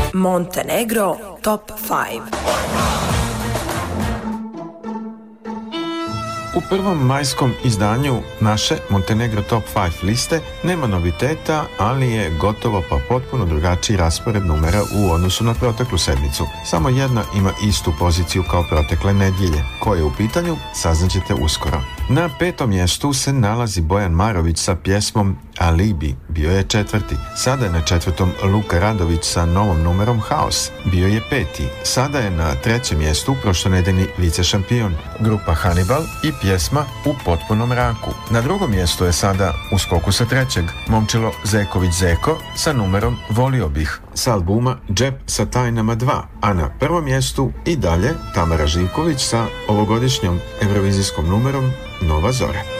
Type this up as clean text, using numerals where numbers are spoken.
Montenegro Top 5. U prvom majskom izdanju naše Montenegro Top 5 liste nema noviteta, ali je gotovo pa potpuno drugačiji raspored numera u odnosu na proteklu sedmicu. Samo jedna ima istu poziciju kao protekle nedjelje. Ko je u pitanju, saznaćete uskoro. Na 5. mjestu se nalazi Bojan Marović sa pjesmom Alibi, bio je 4. Sada je na 4. Luka Radović sa novom numerom Haos, bio je 5. Sada je na 3. mjestu prošlonedeljni vice šampion, grupa Hannibal i pjesma U potpunom mraku. Na 2. mjestu je sada u skoku sa 3. Momčilo Zeković Zeko sa numerom Volio bih, sa albuma Džep sa tajnama 2, a na 1. mjestu i dalje Tamara Živković sa ovogodišnjom eurovizijskom numerom Nova Zora.